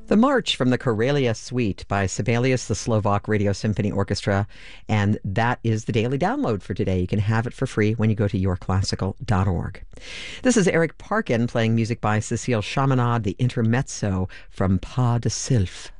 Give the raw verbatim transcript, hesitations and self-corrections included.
The March from the Karelia Suite by Sibelius, the Slovak Radio Symphony Orchestra. And that is the daily download for today. You can have it for free when you go to your classical dot org. This is Eric Parkin playing music by Cécile Chaminade, the intermezzo from Pas de Sylph.